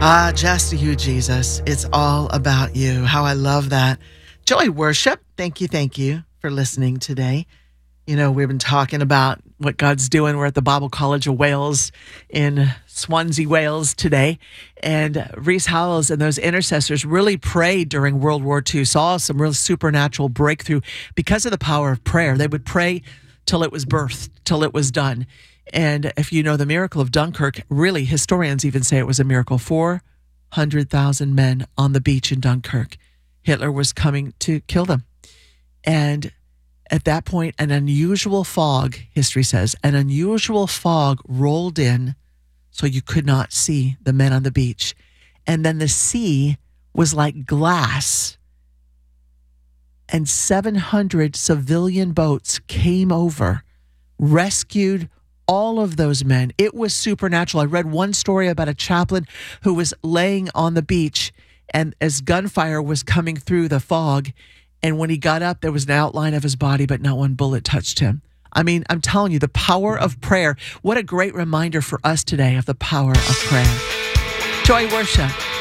Just you, Jesus. It's all about you. How I love that. Joy Worship, thank you for listening today. You know, we've been talking about what God's doing. We're at the Bible College of Wales in Swansea, Wales today. And Rees Howells and those intercessors really prayed during World War II, saw some real supernatural breakthrough because of the power of prayer. They would pray till it was birthed, till it was done. And if you know the miracle of Dunkirk, really, historians even say it was a miracle. 400,000 men on the beach in Dunkirk. Hitler was coming to kill them. And at that point, an unusual fog, history says, an unusual fog rolled in so you could not see the men on the beach. And then the sea was like glass. And 700 civilian boats came over, rescued all of those men. It was supernatural. I read one story about a chaplain who was laying on the beach, and as gunfire was coming through the fog, and when he got up, there was an outline of his body, but not one bullet touched him. I mean, I'm telling you, the power of prayer. What a great reminder for us today of the power of prayer. Joy Worship.